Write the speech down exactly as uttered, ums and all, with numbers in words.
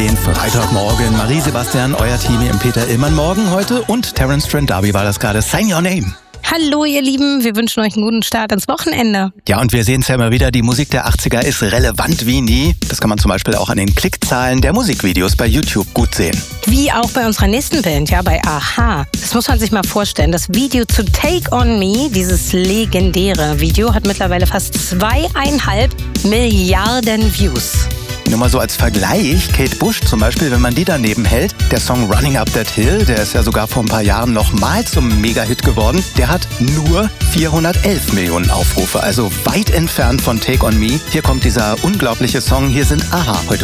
den Freitagmorgen. Marie-Sebastian, euer Team im Peter Illmann Morgen heute und Terence Trent D'Arby war das gerade. Sign Your Name. Hallo ihr Lieben, wir wünschen euch einen guten Start ins Wochenende. Ja, und wir sehen es ja immer wieder, die Musik der achtziger ist relevant wie nie. Das kann man zum Beispiel auch an den Klickzahlen der Musikvideos bei YouTube gut sehen. Wie auch bei unserer nächsten Band, ja, bei a-ha. Das muss man sich mal vorstellen. Das Video zu Take On Me, dieses legendäre Video, hat mittlerweile fast zweieinhalb Milliarden Views. Nur mal so als Vergleich, Kate Bush zum Beispiel, wenn man die daneben hält, der Song Running Up That Hill, der ist ja sogar vor ein paar Jahren noch mal zum Mega-Hit geworden, der hat nur vierhundertelf Millionen Aufrufe, also weit entfernt von Take On Me. Hier kommt dieser unglaubliche Song, hier sind a-ha heute